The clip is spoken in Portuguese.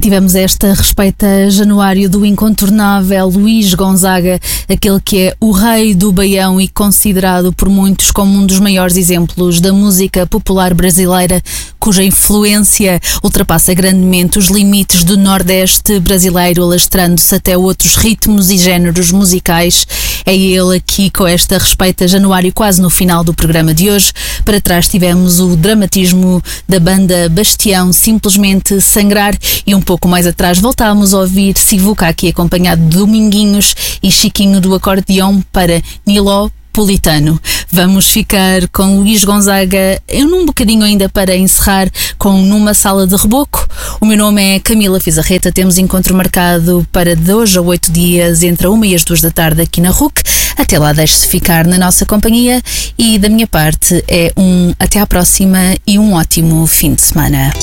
tivemos esta Respeita Januário do incontornável Luís Gonzaga, aquele que é o rei do baião e considerado por muitos como um dos maiores exemplos da música popular brasileira, cuja influência ultrapassa grandemente os limites do Nordeste brasileiro, alastrando-se até outros ritmos e géneros musicais. É ele aqui com esta Respeita Januário quase no final do programa de hoje. Para trás tivemos o dramatismo da banda Bastião, Simplesmente Sangrar, e um pouco mais atrás voltámos a ouvir Sivuca, aqui acompanhado de Dominguinhos e Chiquinho do acordeão para Niló Politano. Vamos ficar com Luís Gonzaga num bocadinho ainda para encerrar com Numa Sala de Reboco. O meu nome é Camila Fizarreta. Temos encontro marcado para de hoje a 8 dias entre a 1 e as 2 da tarde aqui na RUC. Até lá, deixe-se ficar na nossa companhia e da minha parte é até à próxima e um ótimo fim de semana.